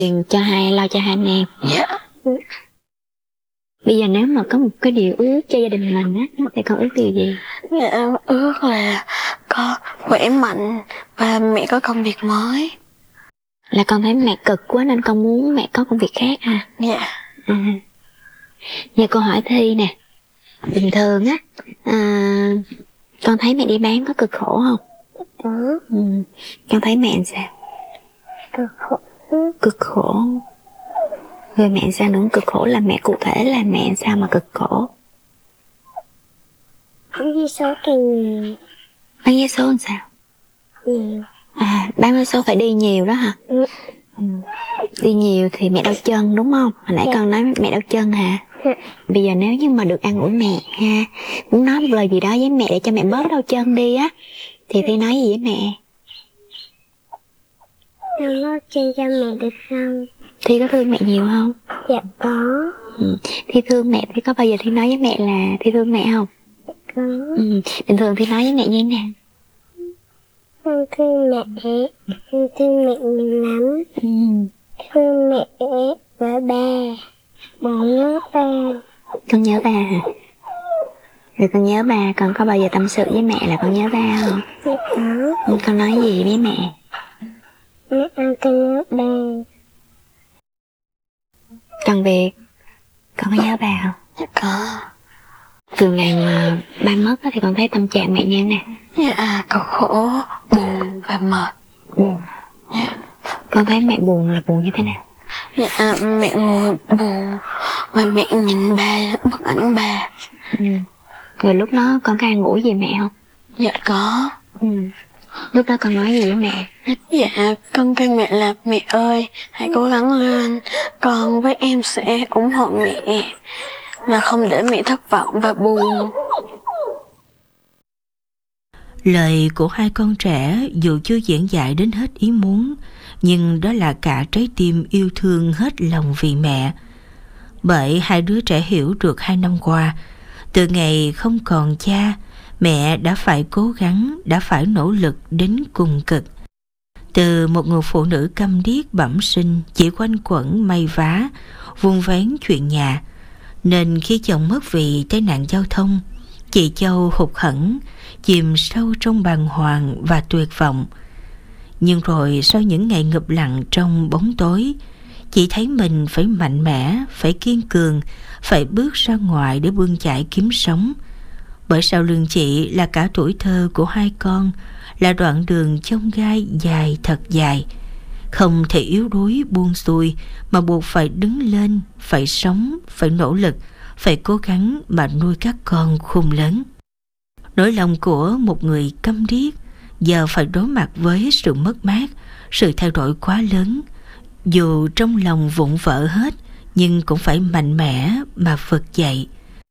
tiền cho lo cho hai anh em. Dạ. Bây giờ nếu mà có một cái điều ước cho gia đình mình á, thì con ước điều gì? Dạ, ước là con khỏe mạnh và mẹ có công việc mới. Là con thấy mẹ cực quá nên con muốn mẹ có công việc khác à? Dạ. Giờ con hỏi Thi nè, bình thường á, con thấy mẹ đi bán có cực khổ không? Con thấy mẹ làm sao? Cực khổ. Rồi mẹ làm sao nữa? Cực khổ là mẹ cụ thể là mẹ làm sao mà cực khổ? Bán vé số tiền. Bán vé số làm sao? Bán vé số phải đi nhiều đó hả? Đi nhiều thì mẹ đau chân đúng không? Hồi nãy con nói mẹ đau chân hả? Bây giờ nếu như mà được an ủi mẹ ha, muốn nói một lời gì đó với mẹ để cho mẹ bớt đau chân đi á, thì Thi nói gì với mẹ? Con bớt chân cho mẹ được không? Thi có thương mẹ nhiều không? Dạ có. Thi thương mẹ, Thi có bao giờ Thi nói với mẹ là Thi thương mẹ không? Có. Bình thường Thi nói với mẹ như thế nào? Con thương mẹ, con thương mẹ nhiều lắm. Thương mẹ và ba. Con nhớ ba. Con nhớ ba hả? Rồi con nhớ ba, con có bao giờ tâm sự với mẹ là con nhớ ba không? Dạ có. Con nói gì với mẹ? Mẹ con nhớ ba. Còn việc, con có nhớ ba không? Dạ có. Từ ngày mà ba mất thì con thấy tâm trạng mẹ như thế nào? Dạ, cực khổ, buồn và mệt. Dạ. Con thấy mẹ buồn là buồn như thế nào? Dạ, mẹ ngồi buồn và mẹ nhìn ba, bức ảnh ba. Rồi lúc đó con có an ủi gì mẹ không? Dạ có. Lúc đó con nói gì với mẹ? Dạ, con kêu mẹ là mẹ ơi, hãy cố gắng lên, con với em sẽ ủng hộ mẹ và không để mẹ thất vọng và buồn. Lời của hai con trẻ dù chưa diễn giải đến hết ý muốn, nhưng đó là cả trái tim yêu thương hết lòng vì mẹ. Bởi hai đứa trẻ hiểu được 2 năm qua, từ ngày không còn cha, mẹ đã phải cố gắng, đã phải nỗ lực đến cùng cực. Từ một người phụ nữ câm điếc bẩm sinh, chỉ quanh quẩn may vá, vun vén chuyện nhà, nên khi chồng mất vì tai nạn giao thông, chị Châu hụt hẫng, chìm sâu trong bàng hoàng và tuyệt vọng. Nhưng rồi sau những ngày ngụp lặn trong bóng tối, chị thấy mình phải mạnh mẽ, phải kiên cường, phải bước ra ngoài để bươn chải kiếm sống. Bởi sau lưng chị là cả tuổi thơ của 2 con, là đoạn đường chông gai dài thật dài. Không thể yếu đuối buông xuôi, mà buộc phải đứng lên, phải sống, phải nỗ lực, phải cố gắng mà nuôi các con khôn lớn. Nỗi lòng của một người câm điếc giờ phải đối mặt với sự mất mát, sự thay đổi quá lớn. Dù trong lòng vụn vỡ hết, nhưng cũng phải mạnh mẽ mà vực dậy.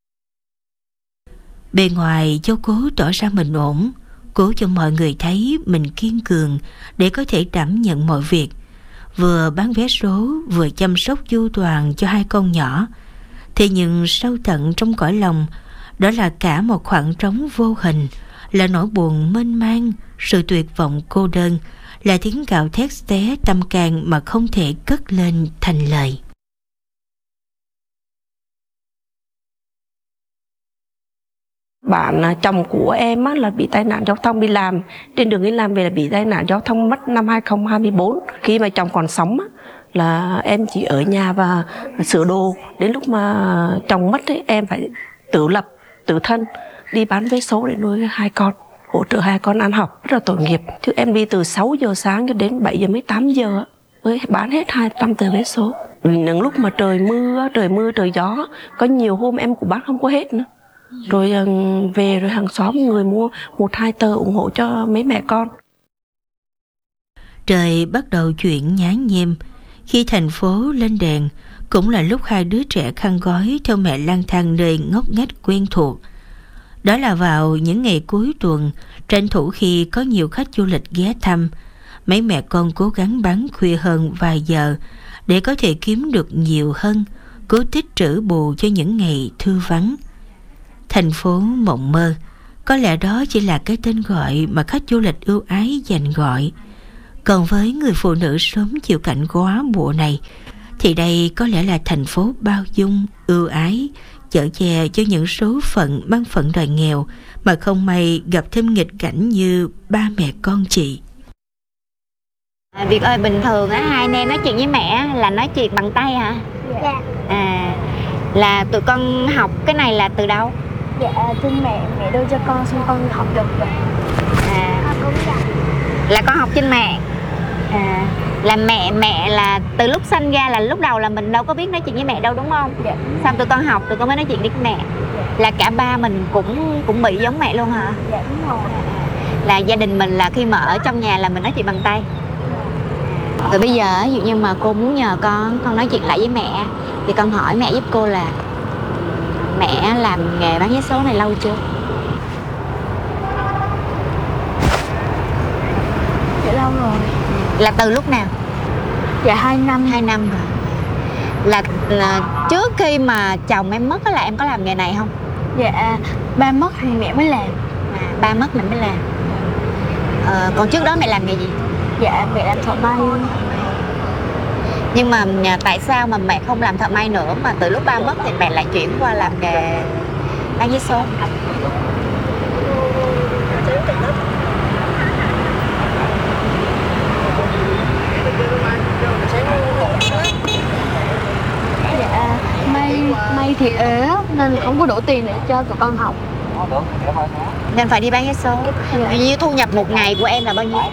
Bề ngoài Châu cố tỏ ra mình ổn, cố cho mọi người thấy mình kiên cường để có thể đảm nhận mọi việc. Vừa bán vé số, vừa chăm sóc chu toàn cho 2 con nhỏ. Thế nhưng sâu tận trong cõi lòng, đó là cả một khoảng trống vô hình, là nỗi buồn mênh mang, sự tuyệt vọng cô đơn, là tiếng gào thét xé tâm can mà không thể cất lên thành lời. Bạn chồng của em á, là bị tai nạn giao thông, đi làm trên đường đi làm về là bị tai nạn giao thông, mất năm 2024. Khi mà chồng còn sống á, là em chỉ ở nhà và sửa đồ. Đến lúc mà chồng mất ấy, em phải tự lập, tự thân, đi bán vé số để nuôi 2 con, hỗ trợ 2 con ăn học. Rất là tội nghiệp. Chứ em đi từ 6 giờ sáng cho đến 7 giờ mấy 8 giờ mới bán hết 200 tờ vé số. Những lúc mà trời mưa, trời gió, có nhiều hôm em cũng bán không có hết nữa. Rồi về rồi hàng xóm người mua 1-2 tờ ủng hộ cho mấy mẹ con. Trời bắt đầu chuyển nhá nhem. Khi thành phố lên đèn, cũng là lúc 2 đứa trẻ khăn gói theo mẹ lang thang nơi ngóc ngách quen thuộc. Đó là vào những ngày cuối tuần, tranh thủ khi có nhiều khách du lịch ghé thăm, mấy mẹ con cố gắng bán khuya hơn vài giờ để có thể kiếm được nhiều hơn, cố tích trữ bù cho những ngày thư vắng. Thành phố mộng mơ, có lẽ đó chỉ là cái tên gọi mà khách du lịch ưu ái dành gọi. Còn với người phụ nữ sớm chịu cảnh góa bụa này, thì đây có lẽ là thành phố bao dung, ưu ái, chở che cho những số phận mang phận đời nghèo mà không may gặp thêm nghịch cảnh như ba mẹ con chị. Việt ơi, bình thường á, hai anh em nói chuyện với mẹ là nói chuyện bằng tay hả? Dạ. Là tụi con học cái này là từ đâu? Dạ, trên mẹ đưa cho con xong con học được rồi. Cũng vậy. Là con học trên mạng. Là mẹ là từ lúc sinh ra là lúc đầu là mình đâu có biết nói chuyện với mẹ đâu, đúng không? Dạ. Xong tụi con học tụi con mới nói chuyện với mẹ. Là cả ba mình cũng bị giống mẹ luôn hả? Dạ, đúng rồi. Là gia đình mình là khi mà ở trong nhà là mình nói chuyện bằng tay. Rồi bây giờ ví dụ như mà cô muốn nhờ con nói chuyện lại với mẹ, thì con hỏi mẹ giúp cô là mẹ làm nghề bán vé số này lâu chưa? Dạ lâu rồi. Là từ lúc nào? Dạ 2 năm. 2 năm rồi. Là trước khi mà chồng em mất là em có làm nghề này không? Dạ, ba mất thì mẹ mới làm. Ba mất mình mới làm. Còn trước đó mẹ làm nghề gì? Dạ, mẹ làm thợ may. Nhưng mà tại sao mà mẹ không làm thợ may nữa mà từ lúc ba mất thì mẹ lại chuyển qua làm nghề bán vé số? Dạ, may thì ế nên không có đủ tiền để cho tụi con học. Nên phải đi bán vé số. Dạ. Như thu nhập một ngày của em là bao nhiêu?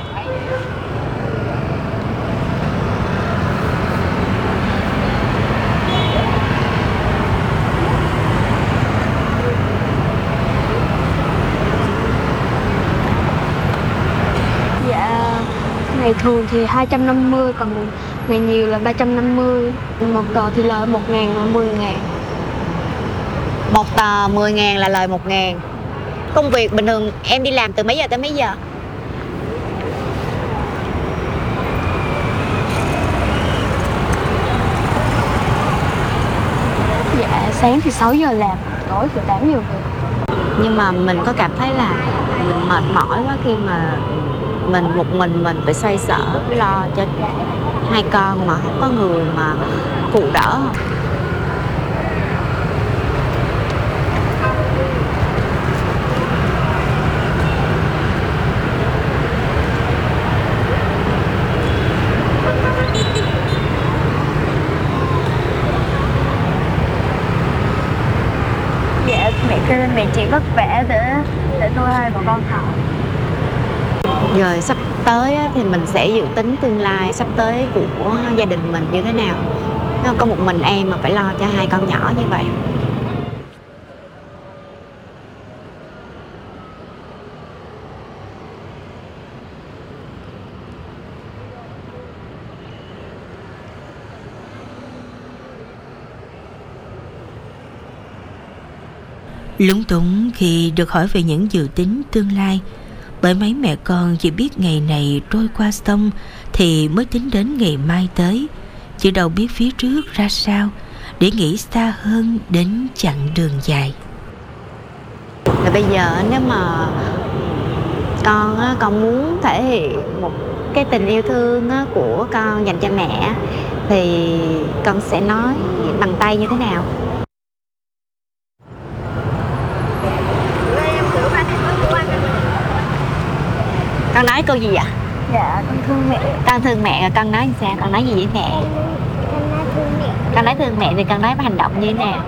Dạ, ngày thường thì 250, còn ngày nhiều là 350. Một tờ thì lời 1.000 là 10.000. Một tờ 10.000 là lời 1.000. Công việc bình thường em đi làm từ mấy giờ tới mấy giờ? Dạ, sáng thì 6 giờ làm, tối thì 8 giờ về. Nhưng mà mình có cảm thấy là mệt mỏi quá khi mà mình một mình phải xoay sở lo cho hai con mà không có người mà phụ đỡ? Dạ, mẹ kêu mẹ chỉ vất vả để nuôi hai bọn con học. Rồi sắp tới á, thì mình sẽ dự tính tương lai sắp tới của gia đình mình như thế nào? Có một mình em mà phải lo cho hai con nhỏ như vậy. Lúng túng khi được hỏi về những dự tính tương lai, bởi mấy mẹ con chỉ biết ngày này trôi qua xong thì mới tính đến ngày mai tới, chứ đâu biết phía trước ra sao để nghĩ xa hơn đến chặng đường dài. Rồi bây giờ nếu mà con muốn thể hiện một cái tình yêu thương của con dành cho mẹ thì con sẽ nói bằng tay như thế nào? Con nói câu gì vậy? Dạ, con thương mẹ. Con thương mẹ, con nói sao? Con nói gì với mẹ? Con nói thương mẹ. Con nói thương mẹ thì con nói hành động như thế nào?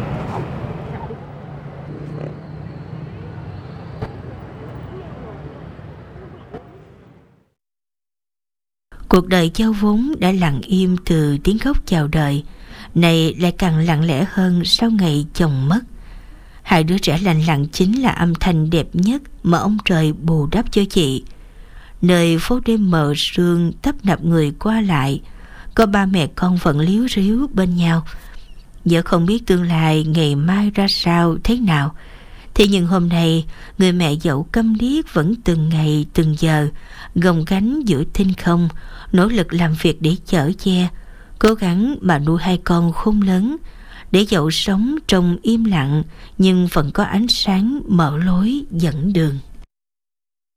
Cuộc đời Châu vốn đã lặng im từ tiếng khóc chào đời, này lại càng lặng lẽ hơn sau ngày chồng mất. Hai đứa trẻ lành lặng chính là âm thanh đẹp nhất mà ông trời bù đắp cho chị. Nơi phố đêm mờ sương tấp nập người qua lại, có ba mẹ con vẫn líu ríu bên nhau. Giờ không biết tương lai ngày mai ra sao thế nào, thế nhưng hôm nay người mẹ dẫu câm điếc vẫn từng ngày từng giờ gồng gánh giữa thinh không, nỗ lực làm việc để chở che, cố gắng mà nuôi hai con khôn lớn, để dẫu sống trong im lặng nhưng vẫn có ánh sáng mở lối dẫn đường.